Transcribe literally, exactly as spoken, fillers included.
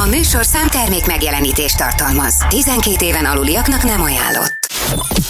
műsor számtermék megjelenítést tartalmaz. tizenkét éven aluliaknak nem ajánlott.